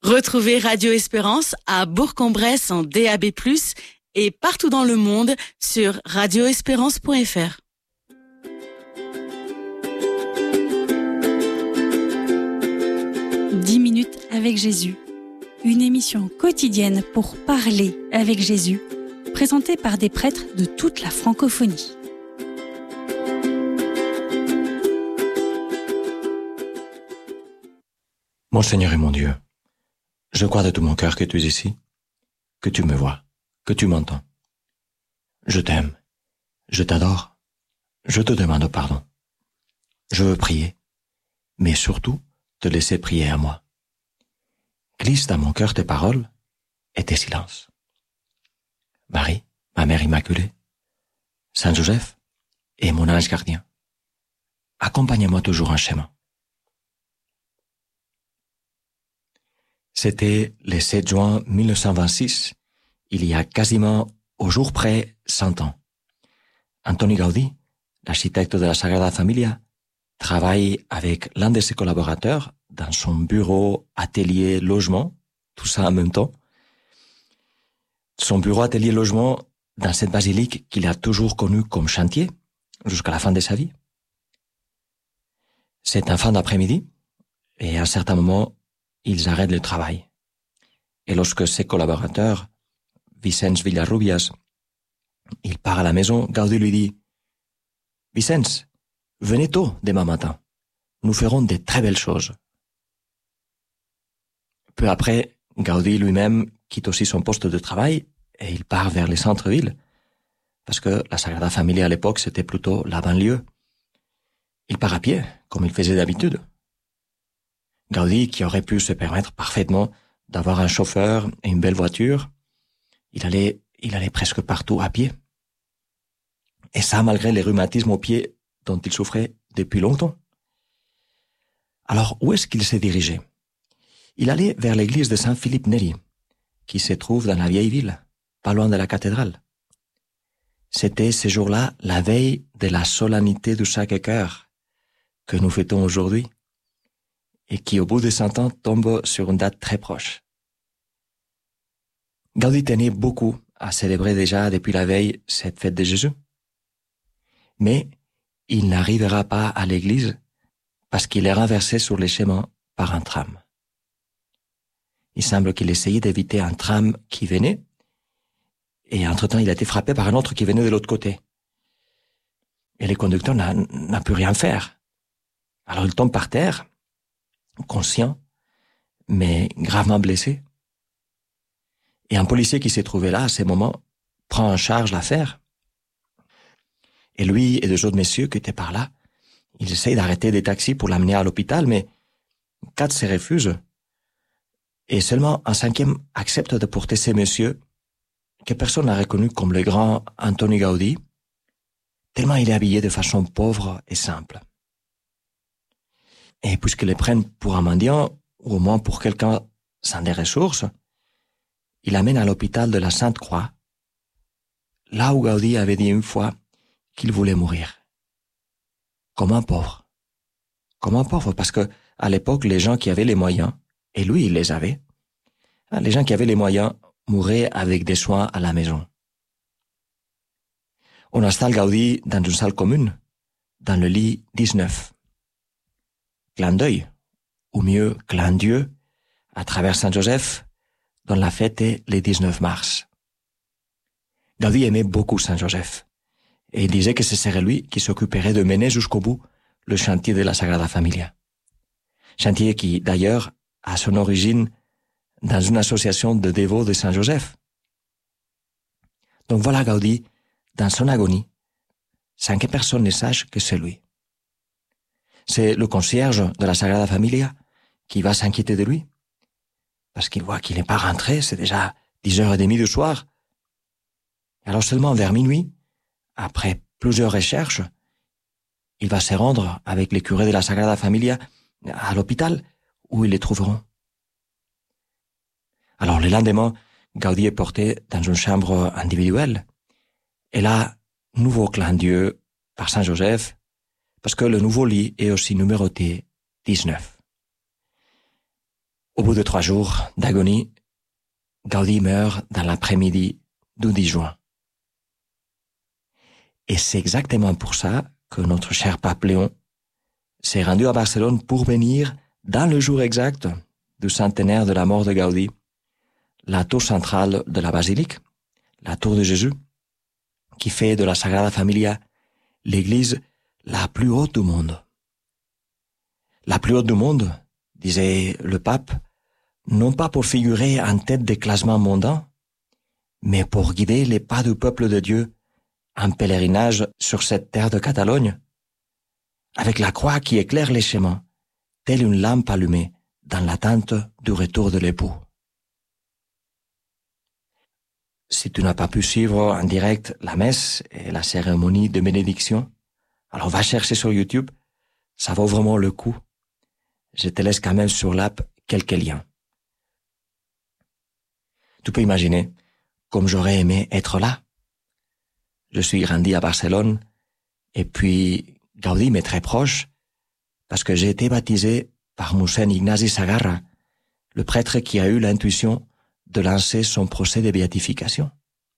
Retrouvez Radio Espérance à Bourg-en-Bresse en DAB+, et partout dans le monde sur radioespérance.fr. « 10 minutes avec Jésus », une émission quotidienne pour parler avec Jésus, présentée par des prêtres de toute la francophonie. Mon Seigneur et mon Dieu, je crois de tout mon cœur que tu es ici, que tu me vois, que tu m'entends. Je t'aime, je t'adore, je te demande pardon. Je veux prier, mais surtout te laisser prier à moi. Glisse dans mon cœur tes paroles et tes silences. Marie, ma mère immaculée, Saint Joseph et mon ange gardien, accompagnez-moi toujours en chemin. C'était le 7 juin 1926, il y a quasiment au jour près 100 ans. Antoni Gaudí, l'architecte de la Sagrada Familia, travaille avec l'un de ses collaborateurs dans son bureau, atelier, logement, tout ça en même temps. Son bureau, atelier, logement dans cette basilique qu'il a toujours connue comme chantier jusqu'à la fin de sa vie. C'est un fin d'après-midi et à un certain moment, ils arrêtent le travail. Et lorsque ses collaborateurs, Vicens Villarrubias, il part à la maison, Gaudí lui dit « Vicens, venez tôt demain matin. Nous ferons de très belles choses. » Peu après, Gaudí lui-même quitte aussi son poste de travail et il part vers les centres-villes, parce que la Sagrada Familia à l'époque, c'était plutôt la banlieue. Il part à pied, comme il faisait d'habitude. Gaudí, qui aurait pu se permettre parfaitement d'avoir un chauffeur et une belle voiture, il allait presque partout à pied. Et ça, malgré les rhumatismes aux pieds dont il souffrait depuis longtemps. Alors, où est-ce qu'il s'est dirigé? Il allait vers l'église de Saint-Philippe Neri, qui se trouve dans la vieille ville, pas loin de la cathédrale. C'était ce jour-là la veille de la solennité du Sacré-Cœur que nous fêtons aujourd'hui, et qui, au bout de 100 ans, tombe sur une date très proche. Gaudí tenait beaucoup à célébrer déjà depuis la veille cette fête de Jésus. Mais il n'arrivera pas à l'église parce qu'il est renversé sur les chemins par un tram. Il semble qu'il essayait d'éviter un tram qui venait, et entre-temps il a été frappé par un autre qui venait de l'autre côté. Et le conducteur n'a pu rien faire. Alors il tombe par terre, conscient, mais gravement blessé. Et un policier qui s'est trouvé là à ce moment prend en charge l'affaire. Et lui et deux autres messieurs qui étaient par là, ils essayent d'arrêter des taxis pour l'amener à l'hôpital, mais 4 se refusent. Et seulement un 5e accepte de porter ces messieurs, que personne n'a reconnu comme le grand Antoni Gaudí, tellement il est habillé de façon pauvre et simple. Et puisqu'ils les prennent pour un mendiant, ou au moins pour quelqu'un sans des ressources, il l'amène à l'hôpital de la Sainte-Croix, là où Gaudí avait dit une fois qu'il voulait mourir. Comme un pauvre. Comme un pauvre, parce que à l'époque, les gens qui avaient les moyens, et lui, il les avait, les gens qui avaient les moyens mouraient avec des soins à la maison. On installe Gaudí dans une salle commune, dans le lit 19. Clin d'œil, ou mieux, clin d'yeux, à travers Saint-Joseph, dont la fête est le 19 mars. Gaudí aimait beaucoup Saint-Joseph, et il disait que ce serait lui qui s'occuperait de mener jusqu'au bout le chantier de la Sagrada Familia. Chantier qui, d'ailleurs, a son origine dans une association de dévots de Saint-Joseph. Donc voilà Gaudí, dans son agonie, sans que personne ne sache que c'est lui. C'est le concierge de la Sagrada Familia qui va s'inquiéter de lui, parce qu'il voit qu'il n'est pas rentré, c'est déjà 10h30 du soir. Alors seulement vers minuit, après plusieurs recherches, il va se rendre avec les curés de la Sagrada Familia à l'hôpital, où ils les trouveront. Alors le lendemain, Gaudí est porté dans une chambre individuelle, et là, nouveau clin d'yeux par Saint-Joseph, parce que le nouveau lit est aussi numéroté 19. Au bout de 3 jours d'agonie, Gaudí meurt dans l'après-midi du 10 juin. Et c'est exactement pour ça que notre cher pape Léon s'est rendu à Barcelone pour venir, dans le jour exact du centenaire de la mort de Gaudí, la tour centrale de la basilique, la tour de Jésus, qui fait de la Sagrada Familia l'église la plus haute du monde. La plus haute du monde, disait le pape, non pas pour figurer en tête des classements mondains, mais pour guider les pas du peuple de Dieu en pèlerinage sur cette terre de Catalogne, avec la croix qui éclaire les chemins, telle une lampe allumée dans l'attente du retour de l'époux. Si tu n'as pas pu suivre en direct la messe et la cérémonie de bénédiction, alors va chercher sur YouTube, ça vaut vraiment le coup. Je te laisse quand même sur l'app quelques liens. Tu peux imaginer comme j'aurais aimé être là. Je suis grandi à Barcelone et puis Gaudí m'est très proche parce que j'ai été baptisé par Mossène Ignasi Sagarra, le prêtre qui a eu l'intuition de lancer son procès de béatification.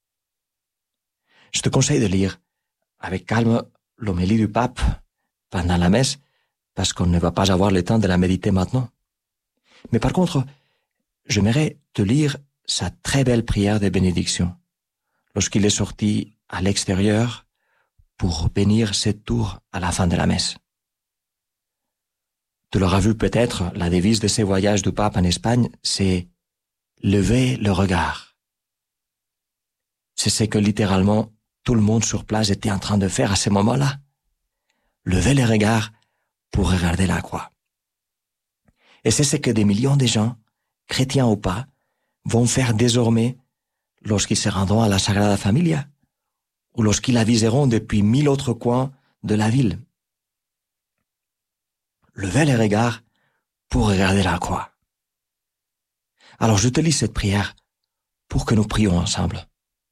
Je te conseille de lire avec calme l'homélie du pape pendant la messe parce qu'on ne va pas avoir le temps de la méditer maintenant. Mais par contre, j'aimerais te lire sa très belle prière de bénédiction lorsqu'il est sorti à l'extérieur pour bénir cette tour à la fin de la messe. Tu l'auras vu peut-être, la devise de ses voyages du pape en Espagne, c'est « Levez le regard ». C'est ce que littéralement tout le monde sur place était en train de faire à ce moment-là. Lever le regard pour regarder la croix. Et c'est ce que des millions de gens, chrétiens ou pas, vont faire désormais lorsqu'ils se rendront à la Sagrada Familia ou lorsqu'ils la viseront depuis 1000 autres coins de la ville. Levez les regards pour regarder la croix. Alors je te lis cette prière pour que nous prions ensemble.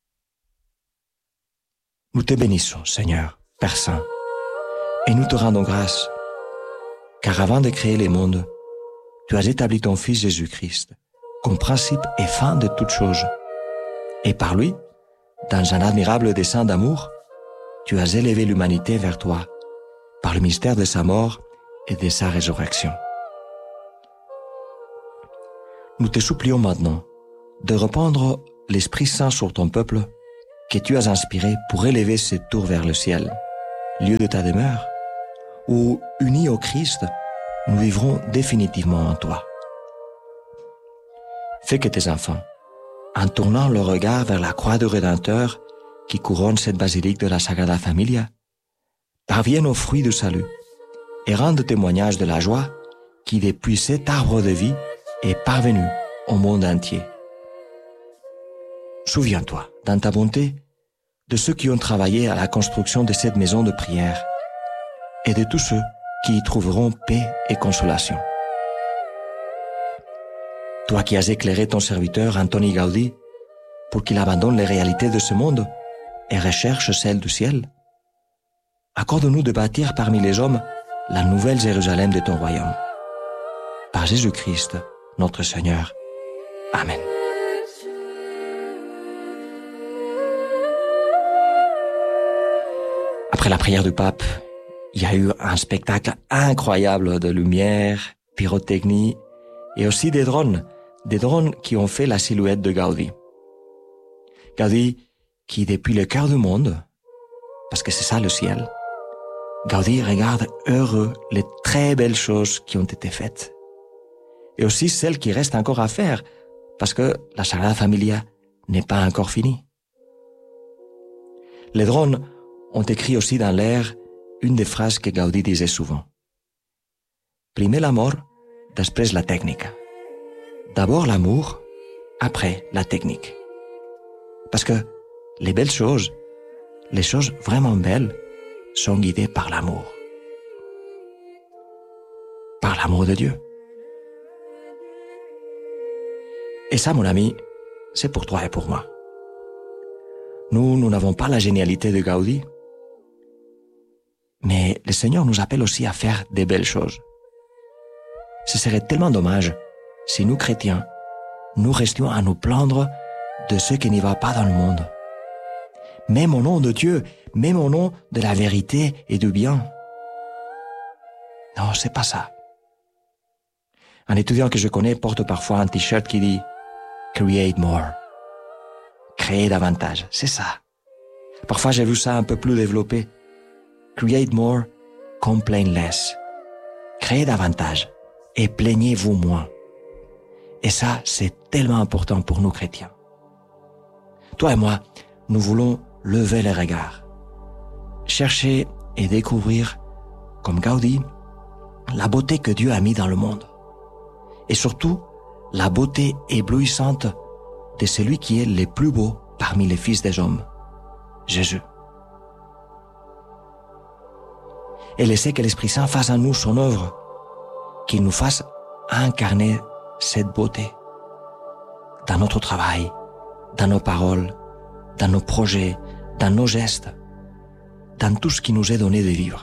Nous te bénissons, Seigneur, Père Saint, et nous te rendons grâce, car avant de créer les mondes, tu as établi ton Fils Jésus-Christ comme principe et fin de toutes choses. Et par lui, dans un admirable dessein d'amour, tu as élevé l'humanité vers toi par le mystère de sa mort et de sa résurrection. Nous te supplions maintenant de répandre l'Esprit Saint sur ton peuple que tu as inspiré pour élever cette tour vers le ciel, lieu de ta demeure, où, unis au Christ, nous vivrons définitivement en toi. Fais que tes enfants, en tournant leur regard vers la croix du Rédempteur qui couronne cette basilique de la Sagrada Familia, parviennent au fruit du salut et rendent témoignage de la joie qui, depuis cet arbre de vie, est parvenu au monde entier. Souviens-toi, dans ta bonté, de ceux qui ont travaillé à la construction de cette maison de prière et de tous ceux qui y trouveront paix et consolation. Toi qui as éclairé ton serviteur Antoni Gaudí pour qu'il abandonne les réalités de ce monde et recherche celles du ciel, accorde-nous de bâtir parmi les hommes la nouvelle Jérusalem de ton royaume. Par Jésus-Christ, notre Seigneur. Amen. Après la prière du pape, il y a eu un spectacle incroyable de lumière, pyrotechnie et aussi des drones qui ont fait la silhouette de Gaudí. Gaudí qui, depuis le cœur du monde, parce que c'est ça le ciel, Gaudí regarde heureux les très belles choses qui ont été faites. Et aussi celles qui restent encore à faire, parce que la Sagrada Familia n'est pas encore finie. Les drones ont écrit aussi dans l'air une des phrases que Gaudí disait souvent. Primer l'amor, després la tècnica. D'abord l'amour, après la technique. Parce que les belles choses, les choses vraiment belles, sont guidées par l'amour. Par l'amour de Dieu. Et ça, mon ami, c'est pour toi et pour moi. Nous n'avons pas la génialité de Gaudí, mais le Seigneur nous appelle aussi à faire des belles choses. Ce serait tellement dommage si nous chrétiens, nous restions à nous plaindre de ce qui n'y va pas dans le monde. Même au nom de Dieu, même au nom de la vérité et du bien. Non, c'est pas ça. Un étudiant que je connais porte parfois un t-shirt qui dit « Create more ». Créer davantage, c'est ça. Parfois, j'ai vu ça un peu plus développé. « Create more, complain less ». Créez davantage et plaignez-vous moins. Et ça, c'est tellement important pour nous chrétiens. Toi et moi, nous voulons lever les regards. Chercher et découvrir, comme Gaudi, la beauté que Dieu a mis dans le monde. Et surtout, la beauté éblouissante de celui qui est le plus beau parmi les fils des hommes, Jésus. Et laisser que l'Esprit Saint fasse en nous son œuvre, qu'il nous fasse incarner cette beauté dans notre travail, dans nos paroles, dans nos projets, dans nos gestes, dans tout ce qui nous est donné de vivre.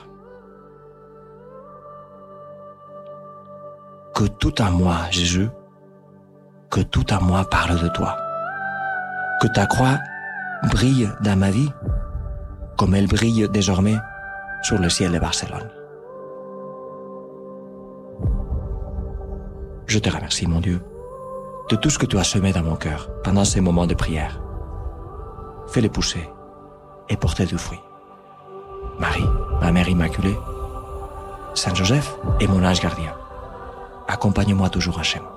Que tout en moi, Jésus, que tout en moi parle de toi. Que ta croix brille dans ma vie comme elle brille désormais sur le ciel de Barcelone. Je te remercie, mon Dieu, de tout ce que tu as semé dans mon cœur pendant ces moments de prière. Fais-les pousser et porter du fruit. Marie, ma mère immaculée, Saint Joseph et mon ange gardien, accompagne-moi toujours en chez moi.